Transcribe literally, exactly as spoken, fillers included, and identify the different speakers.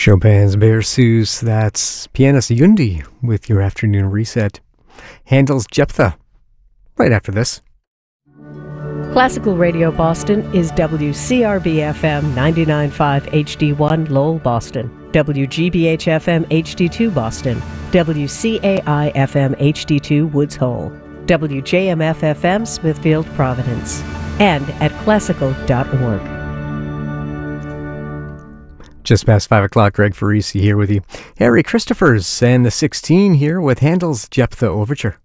Speaker 1: Chopin's Berceuse, that's pianist Yundi with your afternoon reset. Handel's Jephthah, right after this.
Speaker 2: Classical Radio Boston is W C R B F M ninety-nine point five H D one Lowell, Boston, W G B H F M H D two Boston, W C A I F M H D two Woods Hole, W J M F F M Smithfield, Providence, and at classical dot org.
Speaker 1: Just past five o'clock, Greg Farisi here with you. Harry Christophers and the sixteen here with Handel's Jephthah Overture.